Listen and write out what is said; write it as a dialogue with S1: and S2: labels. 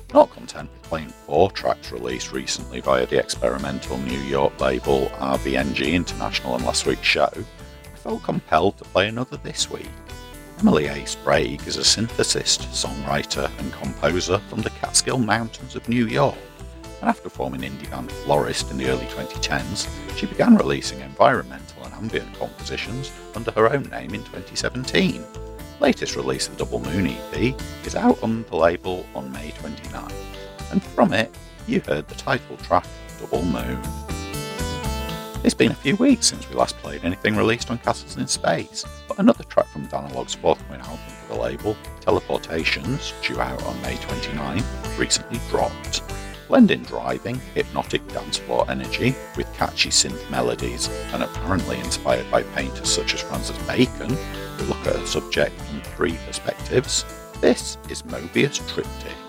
S1: Not content with playing 4 tracks released recently via the experimental New York label RVNG International on last week's show, I felt compelled to play another this week. Emily A. Sprague is a synthesist, songwriter and composer from the Catskill Mountains of New York, and after forming indie band Florist in the early 2010s, she began releasing environmental and ambient compositions under her own name in 2017. Latest release, the Double Moon EP, is out on the label on May 29, and from it, you heard the title track, Double Moon. It's been a few weeks since we last played anything released on Castles in Space, but another track from Danalog's forthcoming album for the label, Teleportations, due out on May 29, recently dropped. Blending driving, hypnotic dance floor energy with catchy synth melodies, and apparently inspired by painters such as Francis Bacon, who look at a subject from 3 perspectives, this is Mobius Triptych.